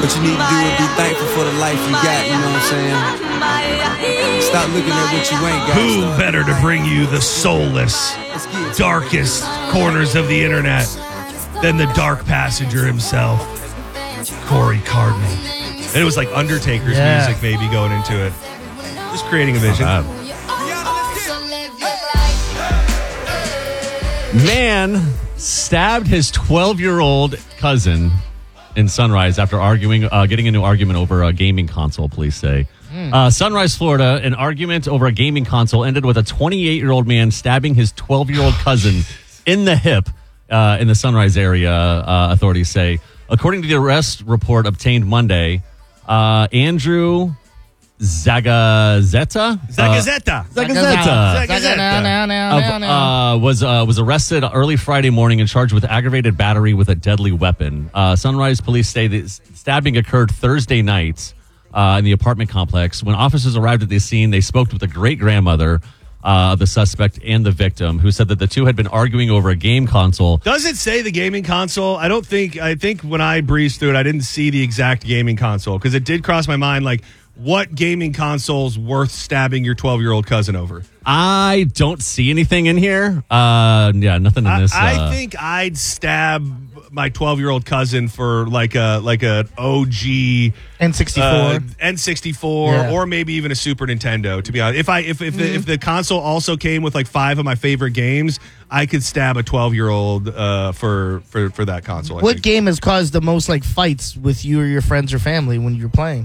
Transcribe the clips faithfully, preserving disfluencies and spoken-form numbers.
What you need to do is be thankful for the life you got, you know what I'm saying? Stop looking at what you ain't got. Who better to bring you the soulless, darkest corners of the internet than the dark passenger himself, Corey Cardinal. And it was like Undertaker's Yeah. music maybe going into it. Just creating a vision. Man stabbed his twelve-year-old cousin in Sunrise after arguing, uh, getting into an argument over a gaming console, police say. Mm. Uh, Sunrise, Florida, an argument over a gaming console ended with a twenty-eight-year-old man stabbing his twelve-year-old cousin in the hip uh, in the Sunrise area, uh, authorities say. According to the arrest report obtained Monday, uh, Andrew Zagazeta? Zagazeta. Uh, Zagazeta. Zagazeta. Uh, was uh, was arrested early Friday morning and charged with aggravated battery with a deadly weapon. Uh, Sunrise police say that stabbing occurred Thursday night uh, in the apartment complex. When officers arrived at the scene, they spoke with the great-grandmother uh, of the suspect and the victim, who said that the two had been arguing over a game console. Does it say the gaming console? I don't think, I think when I breezed through it, I didn't see the exact gaming console because it did cross my mind, like, what gaming console's worth stabbing your twelve-year-old cousin over? I don't see anything in here. Uh, yeah, nothing in this. I, I uh, think I'd stab my twelve-year-old cousin for like a like an O G N sixty-four, uh, N sixty-four, Yeah. or maybe even a Super Nintendo. To be honest, if I if if, Mm-hmm. the, if the console also came with like five of my favorite games, I could stab a twelve-year-old uh, for for for that console. I What think. game has caused the most like fights with you or your friends or family when you're playing?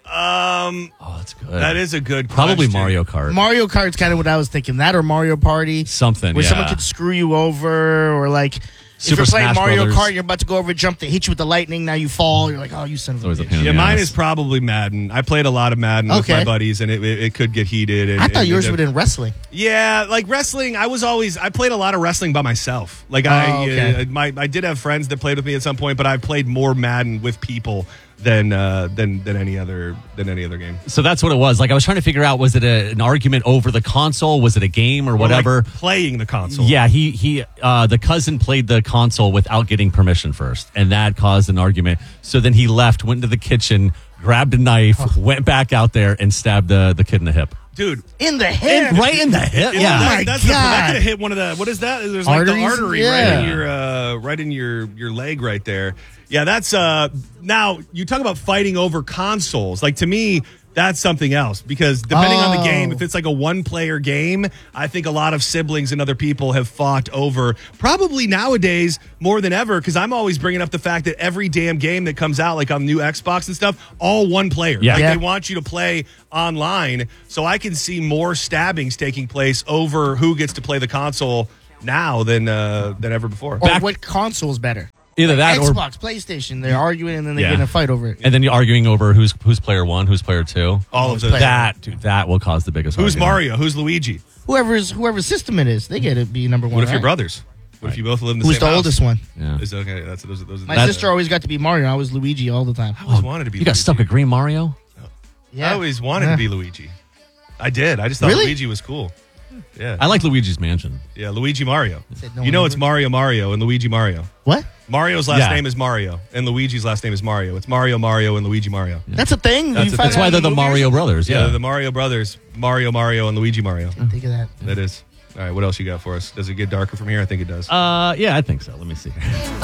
Um, oh, that's good. that is a good Probably question. Mario Kart. Mario Kart's kind of what I was thinking. That or Mario Party. Something, Where yeah. someone could screw you over, or like Super if you're playing Smash Mario Brothers. Kart, you're about to go over a jump, they hit you with the lightning, now you fall. You're like, oh, you son of a always a bitch. pain in Yeah, the mine ass. is probably Madden. I played a lot of Madden with Okay. my buddies, and it, it, it could get heated. And, I thought and- yours and- were in wrestling. Yeah, like wrestling. I was always I played a lot of wrestling by myself. Like Oh, I, okay. uh, my I did have friends that played with me at some point, but I played more Madden with people than uh, than than any other than any other game. So that's what it was. Like I was trying to figure out, was it a, an argument over the console? Was it a game or whatever? Or, like, playing the console. Yeah, he he uh, the cousin played the console without getting permission first, and that caused an argument. So then he left, went into the kitchen, grabbed a knife, went back out there, and stabbed the, the kid in the hip. Dude, In the head. In- right in the hip. it- Yeah. that, my that's the, that God. could have hit one of the what is that? There's like Arteries? the artery right Yeah. in your uh, right in your your leg right there. Yeah, that's uh now you talk about fighting over consoles. Like to me, that's something else because depending on the game, Oh. if it's like a one player game, I think a lot of siblings and other people have fought over probably nowadays more than ever because I'm always bringing up the fact that every damn game that comes out like on new Xbox and stuff, all one player. Yeah. Like Yeah. they want you to play online. So I can see more stabbings taking place over who gets to play the console now than uh, than ever before. Or Back- what console's better? Either that or Xbox, PlayStation. They're arguing and then they Yeah. get in a fight over it. and then you're arguing over who's who's player one, who's player two. All of player. those. That dude, that will cause the biggest. Who's argument. Mario? Who's Luigi? Whoever's whoever system it is, they get to be number one. What if you're right? brothers? What if you both live in the Who's same the house? oldest one? Yeah. Is okay. That's those. Those. Are My the- sister always got to be Mario. I was Luigi all the time. I always wanted to be. You got Luigi. stuck with Green Mario. Yeah. I always wanted Yeah. to be Luigi. I did. I just thought Really? Luigi was cool. Yeah. I like Luigi's Mansion. Yeah. Luigi Mario. Said no you one know ever- it's Mario Mario and Luigi Mario. What? Mario's last Yeah. name is Mario and Luigi's last name is Mario. It's Mario Mario and Luigi Mario. That's a thing. That's You a- find That's out why in they're the movies? Mario brothers. Yeah. Yeah. The Mario brothers, Mario Mario and Luigi Mario. Didn't think of that. That is. All right. What else you got for us? Does it get darker from here? I think it does. Uh, yeah, I think so. Let me see.